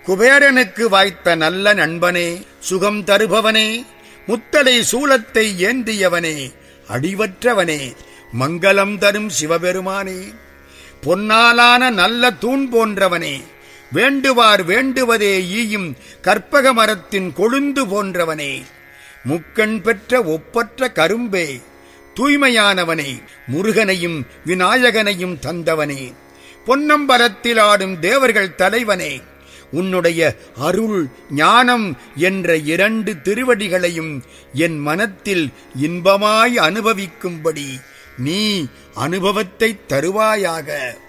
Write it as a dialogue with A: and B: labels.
A: குபேரனுக்கு வாய்த்த நல்ல நண்பனே, சுகம் தருபவனே, முத்தலை சூலத்தை ஏந்தியவனே, அடிவற்றவனே, மங்களம் தரும் சிவபெருமானே, பொன்னாலான நல்ல தூண் போன்றவனே, வேண்டுவார் வேண்டுவதே ஈயும் கற்பக மரத்தின் கொழுந்து போன்றவனே, முக்கண் பெற்ற ஒப்பற்ற கரும்பே, தூய்மையானவனே, முருகனையும் விநாயகனையும் தந்தவனே, பொன்னம்பலத்தில் ஆடும் தேவர்கள் தலைவனே, உன்னுடைய அருள் ஞானம் என்ற 2 திருவடிகளையும் என் மனத்தில் இன்பமாய் அனுபவிக்கும்படி நீ அனுபவத்தை தருவாயாக.